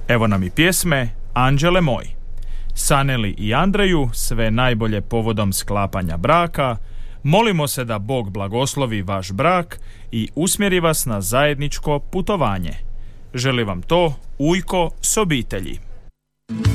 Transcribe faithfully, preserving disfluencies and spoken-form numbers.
Evo nam i pjesme Anđele moj. Saneli i Andreju sve najbolje povodom sklapanja braka. Molimo se da Bog blagoslovi vaš brak i usmjeri vas na zajedničko putovanje. Želi vam to Ujko s obitelji.